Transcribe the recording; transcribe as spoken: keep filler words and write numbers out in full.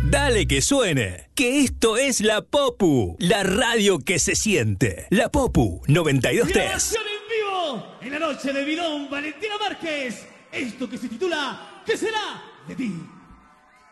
Dale que suene, que esto es La Popu, la radio que se siente. La Popu noventa y dos punto tres. Grabación en vivo en la noche de Bidón, Valentina Márquez. Esto que se titula ¿Qué será de ti?